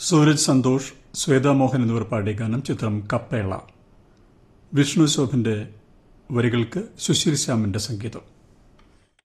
സൂരജ് സന്തോഷ്, ശ്വേതാമോഹൻ എന്നിവർ പാടിയ ഗാനം. ചിത്രം കപ്പേള. വിഷ്ണു ശോഭന്റെ വരികൾക്ക് സുശീൽ ശ്യാമിന്റെ സംഗീതം.